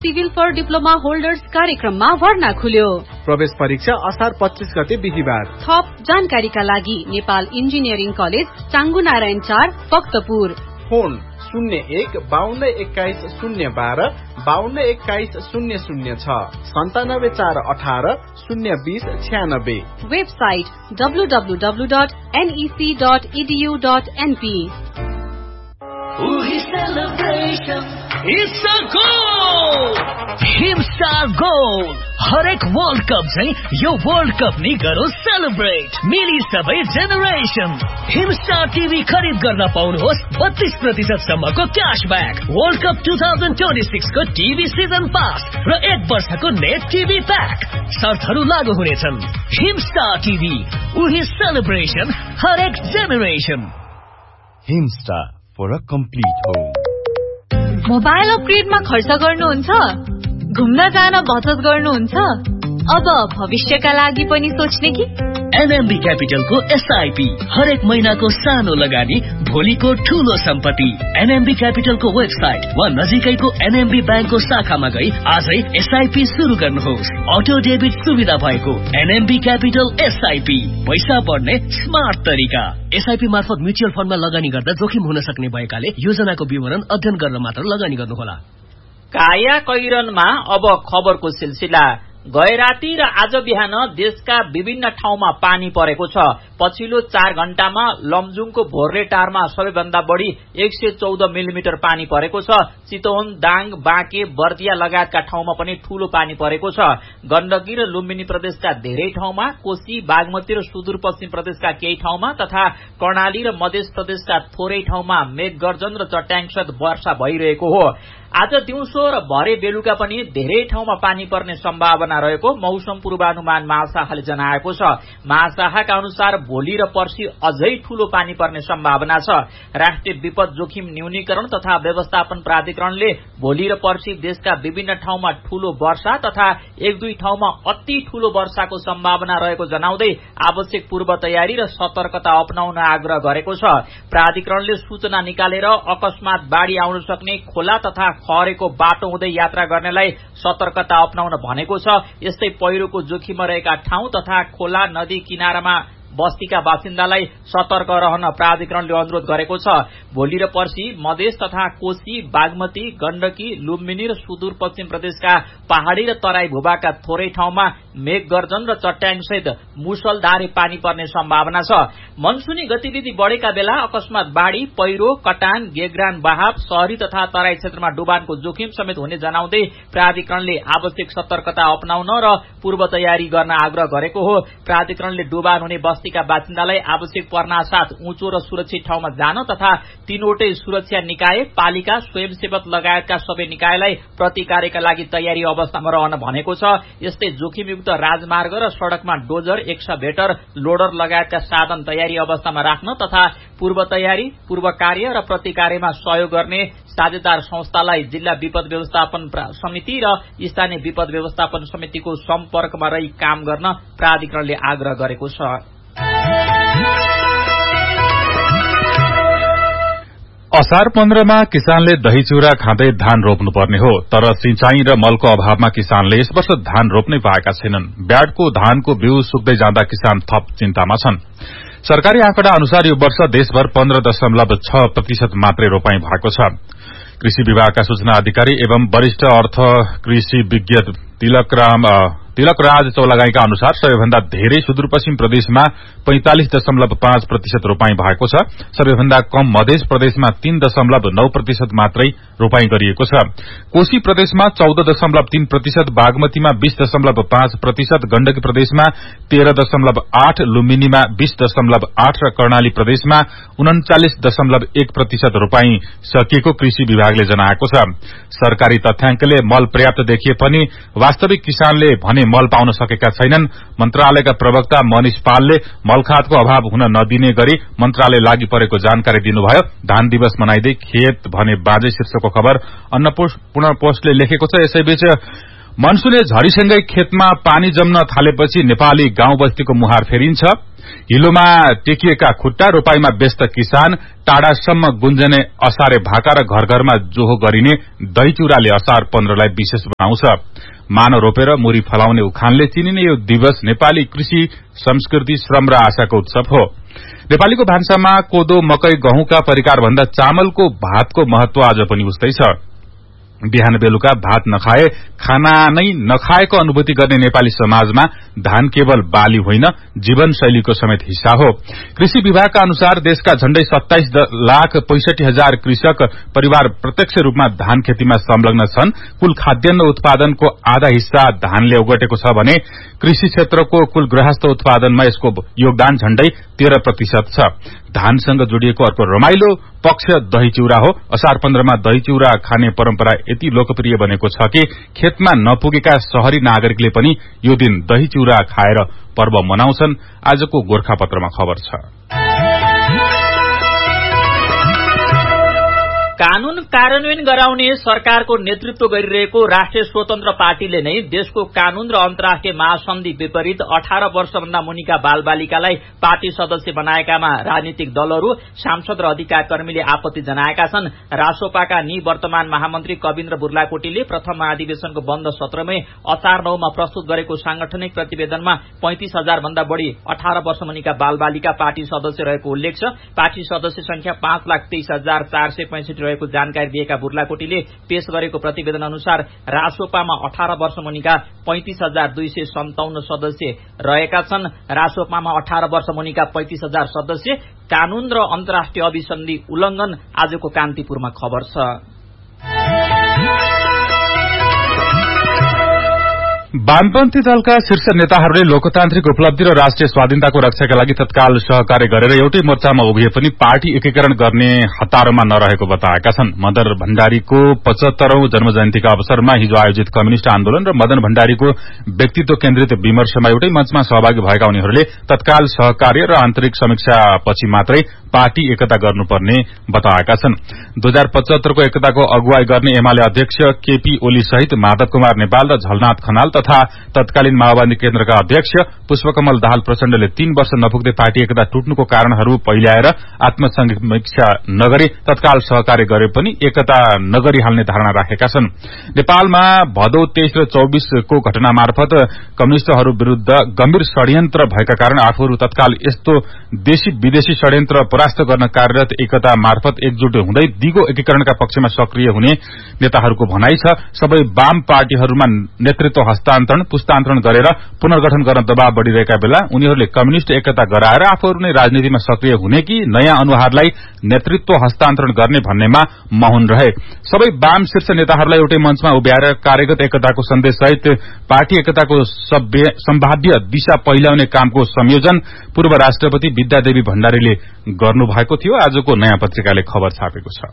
Civil for diploma holders कार्यक्रममा भर्ना खुल्यो। प्रवेश परीक्षा असार 25 गते बिहीबार। थप जानकारीका लागि Nepal engineering college चाङ्गुनारायण 4 Bhaktapur. Phone 01-5221-012 5221-006 9741802096। Website www.nec.edu.np। It's a goal! Himstar Gold! हरेक वर्ल्ड कप चाहिँ यो वर्ल्ड कप नि गरौँ सेलिब्रेट। मिली सबै जेनेरेसन। हिमस्टार टिभी खरिद गर्न पाउनुहोस् 32% सम्मको क्याशब्याक। वर्ल्ड कप 2026 को टिभी सिजन पास र 1 वर्षको नेट टिभी प्याक। शर्तहरू लागू हुनेछन्। हिमस्टार टिभी, उही सेलिब्रेसन, हरेक generation. Himstar for a complete home. Mobile अपग्रेडमा खर्च गर्नुहुन्छ? घुम्न जान बचत गर्नुहुन्छ? अब भविष्यका लागि पनि सोच्ने कि? एनएमबी क्यापिटलको एसआईपी हरेक महिनाको सानो लगानी भोलिको ठूलो सम्पत्ति। एनएमबी क्यापिटलको वेबसाइट वा नजिकैको एनएमबी ब्याङ्कको शाखामा गई आजै एसआईपी सुरु गर्नुहोस्। अटो डेबिट सुविधा भएको एनएमबी क्यापिटल एसआईपी, पैसा बढ्ने स्मार्ट तरिका। एसआईपी मार्फत म्युचुअल फन्डमा लगानी गर्दा जोखिम हुन सक्ने भएकाले योजनाको विवरण अध्ययन गरेर मात्र लगानी गर्नुहोला। काया कैरनमा अब खबरको सिलसिला। गए राति र आज बिहान देशका विभिन्न ठाउँमा पानी परेको छ। पछिल्लो 4 घण्टामा लमजुङको भोर्रेटारमा सबैभन्दा बढ़ी 114 मिलिमिटर पानी परेको छ। चितवन, दाङ, बाँके, बर्दिया लगायतका ठाउँमा पनि ठूलो पानी परेको छ। गण्डकी र लुम्बिनी प्रदेशका धेरै ठाउँमा, कोशी, बागमती र सुदूरपश्चिम प्रदेशका केही ठाउँमा तथा कर्णाली र मध्य प्रदेशका थोरै ठाउँमा मेघगर्जन र चट्याङसहित वर्षा भइरहेको हो। आज दिउँसो र भरे बेलुका पनि धेरै ठाउँमा पानी पर्ने सम्भावना रहेको मौसम पूर्वानुमान महाशाखाले जनाएको छ। महाशाखाका अनुसार भोलि र पर्सि अझै ठूलो पानी पर्ने सम्भावना छ। राष्ट्रिय विपद जोखिम न्यूनीकरण तथा व्यवस्थापन प्राधिकरणले भोलि र पर्सि देशका विभिन्न ठाउँमा ठूलो वर्षा तथा 1-2 ठाउँमा अति ठूलो वर्षाको सम्भावना रहेको जनाउँदै आवश्यक पूर्व तयारी र सतर्कता अपनाउन आग्रह गरेको छ। प्राधिकरणले सूचना निकालेर अकस्मात बाढ़ी आउन सक्ने खोला तथा खरेको बाटो हुँदै यात्रा गर्नेलाई सतर्कता अपनाउन भनेको छ। यस्तै पहिरोको जोखिममा रहेका ठाउँ तथा खोला नदी किनारामा बस्तीका बासिन्दालाई सतर्क रहन प्राधिकरणले अनुरोध गरेको छ। भोलि र पर्सि मधेस तथा कोशी, बागमती, गण्डकी, लुम्बिनी र सुदूरपश्चिम प्रदेशका पहाड़ी र तराई भूभागका थोरै ठाउँमा मेघगर्जन र चट्याङसहित मुसलधारे पानी पर्ने सम्भावना छ। मनसुनी गतिविधि बढ़ेका बेला अकस्मात बाढ़ी, पहिरो, कटान, गेग्रान बहाव, शहरी तथा तराई क्षेत्रमा डुबानको जोखिम समेत हुने जनाउँदै प्राधिकरणले आवश्यक सतर्कता अपनाउन र पूर्व तयारी गर्न आग्रह गरेको हो। प्राधिकरणले डुबान हुने बस्तीका बासिन्दालाई आवश्यक पर्नासाथ उँचो र सुरक्षित ठाउँमा जान तथा 3वटै सुरक्षा निकाय, पालिका, स्वयंसेवक लगायतका सबै निकायलाई प्रतिकार्यका लागि तयारी अवस्थामा रहन भनेको छ। यस्तै जोखिमयुक्त राजमार्ग र सड़कमा डोजर, एक्सकाभेटर, लोडर लगायतका साधन तयारी अवस्थामा राख्न तथा पूर्व तयारी, पूर्व कार्य र प्रतिकार्यमा सहयोग गर्ने साझेदार संस्थालाई जिल्ला विपद व्यवस्थापन समिति र स्थानीय विपद व्यवस्थापन समितिको सम्पर्कमा रही काम गर्न प्राधिकरणले आग्रह गरेको छ। असार 15 मा किसानले दही चिउरा खाँदै धान रोप्नुपर्ने हो, तर सिंचाई र मलको अभावमा किसानले यस वर्ष धान रोप्नै पाएका छैनन्। ब्याडको धानको बिउ सुक्दै जाँदा किसान थप चिन्तामा छन्। सरकारी आँकडा अनुसार यो वर्ष देशभर 15.6% मात्रै रोपाई भएको छ। कृषि विभागका सूचना अधिकारी एवं वरिष्ठ अर्थ कृषि विज्ञ तिलकराज चौलागाईका अनुसार सबैभन्दा धेरै सुदूरपश्चिम प्रदेशमा 45.5% रोपाई भएको छ। सबैभन्दा कम मध्य प्रदेशमा 3.9% मात्रै रोपाई गरिएको छ। कोशी प्रदेशमा 14.3%, बागमतीमा 20.5%, गण्डकी प्रदेशमा 13.8%, लुम्बिनीमा 20.8% र कर्णाली प्रदेशमा 39.1% रोपाई सकिएको कृषि विभागले जनाएको छ। सरकारी तथ्याङ्कले मल पर्याप्त देखिए पनि वास्तविक किसानले भने मल पाउन सकेका छैनन्। मन्त्रालयका प्रवक्ता मनिष पालले मलखातको अभाव हुन नदिने गरी मन्त्रालय लागि परेको जानकारी दिनुभयो। धान दिवस मनाइदै खेत भने बाँझै शीर्षकको खबर अन्नपूर्ण पोस्टले लेखेको छ। यसैबीच मनसुने झरीसँगै खेतमा पानी जम्न थालेपछि नेपाली गाउँ बस्तीको मुहार फेरिन्छ। हिलोमा टेकिएका खुट्टा, रोपाईमा व्यस्त किसान, टाढासम्म गुन्जने असारे भाका र घर घरमा जोहो गरिने दही चिउराले असार 15लाई विशेष बनाउँछ। मानव रोपेर मुरी फलाउने उखानले चिनिने यो दिवस नेपाली कृषि, संस्कृति, श्रम र आशाको उत्सव हो। नेपालीको भान्सामा कोदो, मकै, गहुँका परिकार भन्दा चामलको भातको महत्व आज पनि उस्तै छ। बिहान बेलुका भात नखाए खाना नै नखाएको अनुभूति गर्ने नेपाली समाजमा धान केवल बाली होइन, जीवनशैलीको समेत हिस्सा हो। कृषि विभागका अनुसार देशका झण्डै 27,65,000 कृषक परिवार प्रत्यक्ष रूपमा धान खेतीमा संलग्न छन्। कुल खाद्यान्न उत्पादनको आधा हिस्सा धानले ओगटेको छ भने कृषि क्षेत्रको कुल गृहस्थ उत्पादनमा यसको योगदान झण्डै 13% छ। धानसँग जोडिएको अर्को रमाइलो पक्ष दही चिउरा हो। असार 15मा दही चिउरा खाने परम्परा यति लोकप्रिय बनेको छ कि खेतमा नपुगेका शहरी नागरिकले पनि यो दिन दही चिउरा खाएर पर्व मनाउँछन्। आजको गोर्खापत्रमा खबर छ। कानून कार्यान्वयन गराउने सरकारको नेतृत्व गरिरहेको राष्ट्रिय स्वतन्त्र पार्टीले नै देशको कानून र अन्तर्राष्ट्रिय महासन्धि विपरीत 18 वर्षभन्दा मुनिका बालबालिकालाई पार्टी सदस्य बनाएकामा राजनीतिक दलहरू, सांसद र अधिकारकर्मीले आपत्ति जनाएका छन्। रासोपाका निवर्तमान महामन्त्री कविन्द्र बुर्लाकोटीले प्रथम महाधिवेशनको बन्द सत्रमै असार 9मा प्रस्तुत गरेको सांगठनिक प्रतिवेदनमा 35,000 भन्दा बढ़ी 18 वर्ष मुनिका बालबालिका पार्टी सदस्य रहेको उल्लेख छ। पार्टी सदस्य संख्या 5,23,465 रहेको जानकारी दिएका बुर्लाकोटीले पेश गरेको प्रतिवेदन अनुसार रासोपामा 18 वर्ष मुनिका 35,257 सदस्य रहेका छन्। रासोपामा 18 वर्ष मुनिका 35,000 सदस्य, कानून र अन्तर्राष्ट्रिय अभिसन्धि उल्लंघन। आजको कान्तिपुरमा खबर छ। वामपन्थी दलका शीर्ष नेताहरूले लोकतान्त्रिक उपलब्धि र राष्ट्रिय स्वाधीनताको रक्षाका लागि तत्काल सहकार्य गरेर एउटै मोर्चामा उभिए पनि पार्टी एकीकरण गर्ने हतारमा नरहेको बताएका छन्। मदन भण्डारीको 75औं जन्मजयन्तीका अवसरमा हिजो आयोजित कम्युनिष्ट आन्दोलन र मदन भण्डारीको व्यक्तित्व केन्द्रित विमर्शमा एउटै मञ्चमा सहभागी भएका उनीहरूले तत्काल सहकार्य र आन्तरिक समीक्षापछि मात्रै पार्टी एकता गर्नुपर्ने बताएका छन्। 2075 को एकताको अगुवाई गर्ने एमाले अध्यक्ष केपी ओली सहित माधव कुमार नेपाल र झलनाथ खनाल तथा तत्कालीन माओवादी केन्द्रका अध्यक्ष पुष्पकमल दाहाल प्रचण्डले 3 वर्ष नपुग्दै पार्टी एकता टुट्नुको कारणहरू पहिल्याएर आत्मसमीक्षा नगरी तत्काल सहकार्य गरे पनि एकता नगरिहाल्ने धारणा राखेका छन्। नेपालमा भदौ 23 र 24 को घटना मार्फत कम्युनिष्टहरू विरूद्ध गम्भीर षड्यन्त्र भएका कारण आफूहरू तत्काल यस्तो देशी विदेशी षड्यन्त्र परास्त गर्न कार्यरत एकता मार्फत एकजुट हुँदै दिगो एकीकरणका पक्षमा सक्रिय हुने नेताहरूको भनाइ छ। सबै वाम पार्टीहरूमा नेतृत्व हस्तान्तरण पुस्तान्तरण गरेर पुनर्गठन गर्न दबाव बढ़िरहेका बेला उनीहरूले कम्युनिष्ट एकता गराएर आफूहरू नै राजनीतिमा सक्रिय हुने कि नयाँ अनुहारलाई नेतृत्व हस्तान्तरण गर्ने भन्नेमा मौन रहे। सबै वाम शीर्ष नेताहरूलाई एउटै मञ्चमा उभ्याएर कार्यगत एकताको सन्देशसहित पार्टी एकताको सम्भाव्य दिशा पहिल्याउने कामको संयोजन पूर्व राष्ट्रपति विद्यादेवी भण्डारीले गर्नुभएको थियो। आजको नयाँ पत्रिकाले खबर छापेको छ।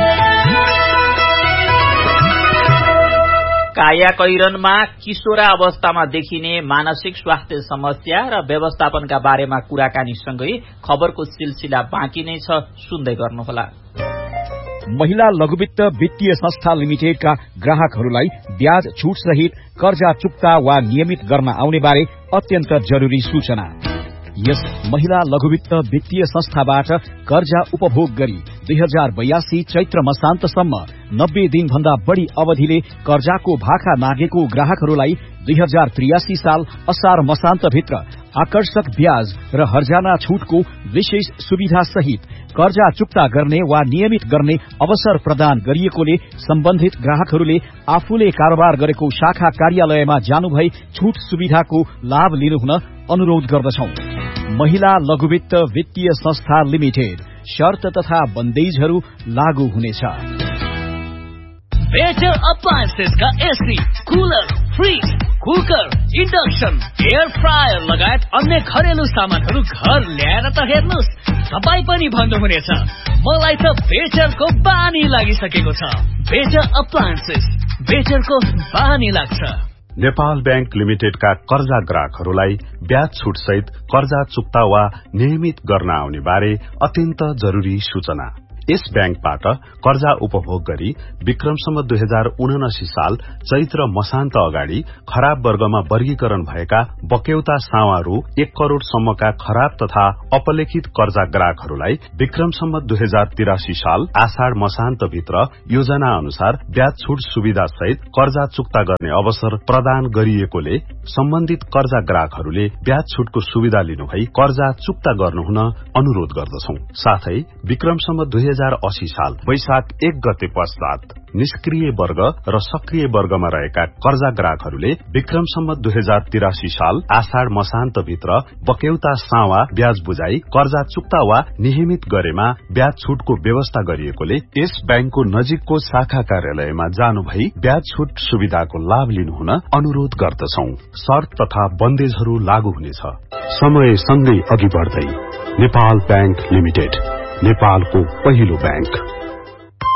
कायाकैरनमा किशोरा अवस्थामा देखिने मानसिक स्वास्थ्य समस्या र व्यवस्थापनका बारेमा कुराकानीसँगै खबरको सिलसिला बाँकी नै छ, सुन्दै गर्नुहोला। महिला लघुवित्त वित्तीय संस्था लिमिटेडका ग्राहकहरूलाई ब्याज छूट सहित कर्जा चुक्ता वा नियमित गर्न आउने बारे अत्यन्त जरूरी सूचना। यस महिला लघुवित्त वित्तीय संस्थाबाट कर्जा उपभोग गरी 2082 चैत्र मसान्तसम्म 90 दिन भन्दा बढ़ी अवधिले कर्जाको भाका नागेको ग्राहकहरूलाई 2083 साल असार मसान्तभित्र आकर्षक ब्याज र हर्जाना छूटको विशेष सुविधा सहित कर्जा चुक्ता गर्ने वा नियमित गर्ने अवसर प्रदान गरिएकोले सम्बन्धित ग्राहकहरूले आफूले कारोबार गरेको शाखा कार्यालयमा जानुभई छूट सुविधाको लाभ लिनुहुन अनुरोध गर्दछौं। महिला लघुवित्त वित्तीय संस्था लिमिटेड, शर्त तथा बन्देजहरू लागू हुनेछ। बेटर अप्लायन्सेस का AC, cooler, fridge, cooker, induction, air fryer लगायत अन्य घरेलु सामानहरू घर ल्याएर त हेर्नुहोस्, तपाईँ पनि भन्नुहुनेछ मलाई त बेटरको बानी लागिसकेको छ। बेटर अप्लायन्सेस, बेटरको बानी लाग्छ। नेपाल बैंक लिमिटेडका कर्जा ग्राहकहरूलाई ब्याज छूट सहित कर्जा चुक्ता वा नियमित गर्न आउने बारे अत्यन्त जरूरी सूचना। यस ब्याङ्कबाट कर्जा उपभोग गरी विक्रमसम्म 2079 साल चैत्र मसान्त अगाडि खराब वर्गमा वर्गीकरण भएका बक्यौता सावा रु 1 करोड़ सम्मका खराब तथा अपलेखित कर्जा ग्राहकहरूलाई विक्रमसम्म 2083 साल आषाढ़ मसान्त भित्र योजना अनुसार ब्याज छूट सुविधा सहित कर्जा चुक्ता गर्ने अवसर प्रदान गरिएकोले सम्बन्धित कर्जा ग्राहकहरूले ब्याज छूटको सुविधा लिनुभई कर्जा चुक्ता गर्नुहुन अनुरोध गर्दछौं। साथै विक्रमसम्म 2080 साल वैशाख 1 गते पश्चात निष्क्रिय वर्ग र सक्रिय वर्गमा रहेका कर्जा ग्राहकहरूले विक्रमसम्म 2083 साल आषाढ़ मसान्त भित्र बक्यौता सावा ब्याज बुझाई कर्जा चुक्ता वा नियमित गरेमा ब्याज छूटको व्यवस्था गरिएकोले यस ब्याङ्कको नजिकको शाखा कार्यालयमा जानु भई ब्याज छूट सुविधाको लाभ लिनुहुन अनुरोध गर्दछौं। शर्त तथा बन्देजहरू लागू हुनेछ। समय सँगै अघि बढ्दै नेपाल बैंक लिमिटेड, नेपालको पहिलो बैंक।